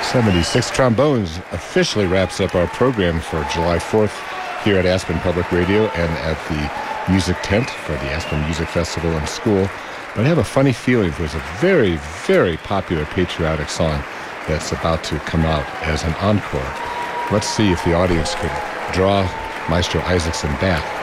76 Trombones officially wraps up our program for July 4th here at Aspen Public Radio and at the Music Tent for the Aspen Music Festival and School. But I have a funny feeling there's a very, very popular patriotic song that's about to come out as an encore. Let's see if the audience could draw Maestro Isaacson back